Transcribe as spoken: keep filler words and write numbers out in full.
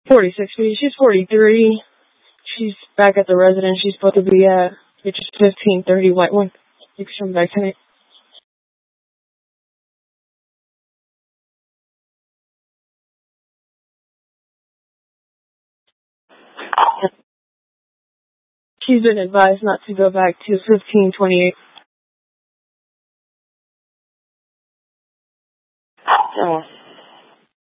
forty-six B. She's forty-three. She's back at the residence she's supposed to be at, which is fifteen thirty White One. You can come back tonight. She's been advised not to go back to fifteen twenty-eight. Oh.